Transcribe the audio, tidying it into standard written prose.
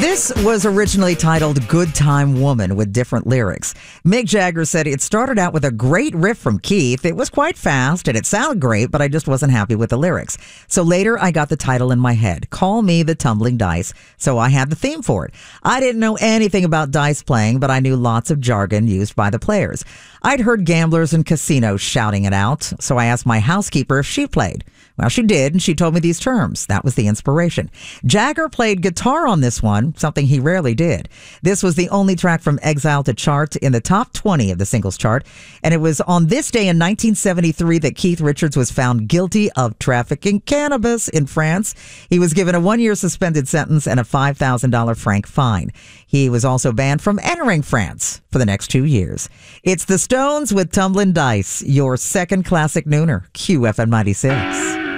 This was originally titled Good Time Woman with different lyrics. Mick Jagger said it started out with a great riff from Keith. It was quite fast and it sounded great, but I just wasn't happy with the lyrics. So later I got the title in my head, Call Me the Tumbling Dice, so I had the theme for it. I didn't know anything about dice playing, but I knew lots of jargon used by the players. I'd heard gamblers in casinos shouting it out, so I asked my housekeeper if she played. Well, she did, and she told me these terms. That was the inspiration. Jagger played guitar on this one, something he rarely did. This was the only track from Exile to chart in the top 20 of the singles chart, and it was on this day in 1973 that Keith Richards was found guilty of trafficking cannabis in France. He was given a 1-year suspended sentence and a $5,000 franc fine. He was also banned from entering France for the next 2 years. It's the Stones with Tumblin' Dice, your second classic nooner, QFM 96.